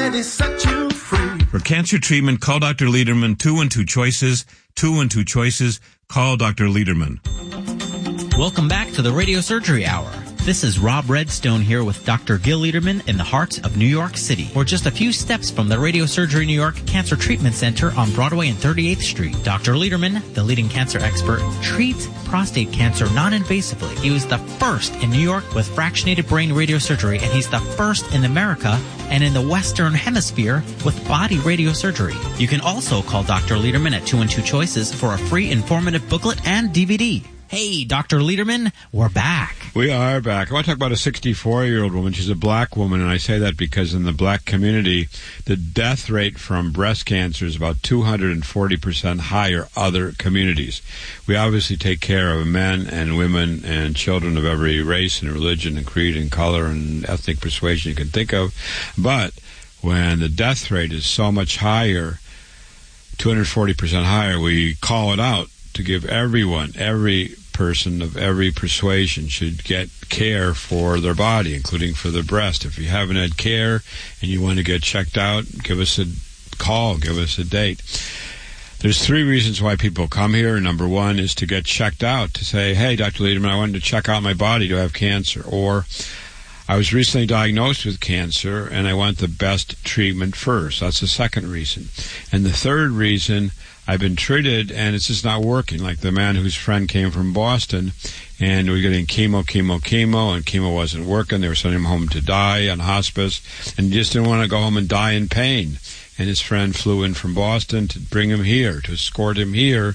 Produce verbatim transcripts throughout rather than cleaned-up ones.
ready, set you free. For cancer treatment, call Doctor Lederman. Two and two choices. Two and two choices. Call Doctor Lederman. Welcome back to the Radio Surgery Hour. This is Rob Redstone here with Doctor Gil Lederman in the heart of New York City. We're just a few steps from the Radio Surgery New York Cancer Treatment Center on Broadway and thirty-eighth Street. Doctor Lederman, the leading cancer expert, treats prostate cancer non-invasively. He was the first in New York with fractionated brain radiosurgery, and he's the first in America and in the Western Hemisphere with body radiosurgery. You can also call Doctor Lederman at two and two choices for a free informative booklet and D V D. Hey, Doctor Lederman, we're back. We are back. I want to talk about a sixty-four-year-old woman. She's a black woman, and I say that because in the black community, the death rate from breast cancer is about two hundred forty percent higher other communities. We obviously take care of men and women and children of every race and religion and creed and color and ethnic persuasion you can think of. But when the death rate is so much higher, two hundred forty percent higher, we call it out to give everyone, every person of every persuasion should get care for their body, including for their breast. If you haven't had care and you want to get checked out, give us a call, give us a date. There's three reasons why people come here. Number one is to get checked out, to say, hey, Doctor Lederman, I wanted to check out my body. Do I have cancer? Or I was recently diagnosed with cancer and I want the best treatment first. That's the second reason. And the third reason, I've been treated, and it's just not working. Like the man whose friend came from Boston, and we were getting chemo, chemo, chemo, and chemo wasn't working. They were sending him home to die on hospice, and he just didn't want to go home and die in pain. And his friend flew in from Boston to bring him here, to escort him here,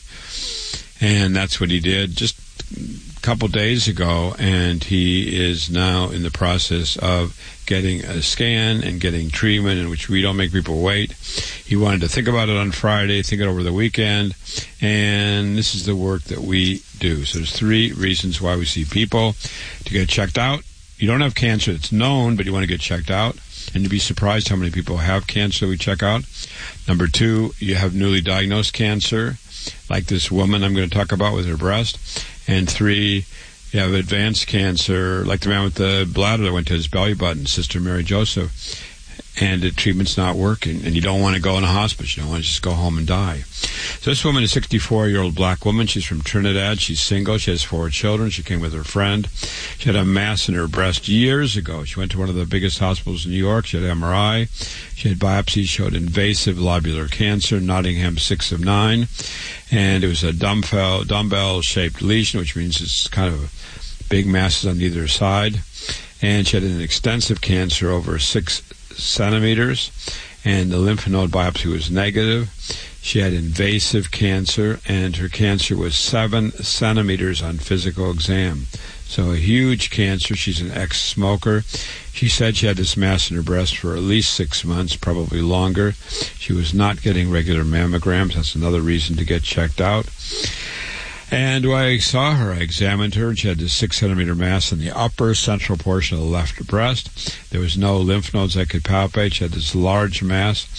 and that's what he did just a couple days ago, and he is now in the process of getting a scan and getting treatment, in which we don't make people wait. He wanted to think about it on Friday, think it over the weekend, and this is the work that we do. So there's three reasons why we see people: to get checked out. You don't have cancer, it's known, but you want to get checked out, and to be surprised how many people have cancer we check out. Number two, you have newly diagnosed cancer, like this woman I'm going to talk about with her breast. And three, you have advanced cancer, like the man with the bladder that went to his belly button, Sister Mary Joseph, and the treatment's not working, and you don't want to go in a hospice. You don't want to just go home and die. So this woman is a sixty-four-year-old black woman. She's from Trinidad. She's single. She has four children. She came with her friend. She had a mass in her breast years ago. She went to one of the biggest hospitals in New York. She had M R I. She had biopsies, showed invasive lobular cancer, Nottingham six of nine, and it was a dumbbell, dumbbell-shaped lesion, which means it's kind of big masses on either side. And she had an extensive cancer over six centimeters, and the lymph node biopsy was negative. She had invasive cancer, and her cancer was seven centimeters on physical exam. So a huge cancer. She's an ex-smoker. She said she had this mass in her breast for at least six months, probably longer. She was not getting regular mammograms. That's another reason to get checked out. And when I saw her, I examined her, and she had this six-centimeter mass in the upper central portion of the left breast. There was no lymph nodes I could palpate. She had this large mass.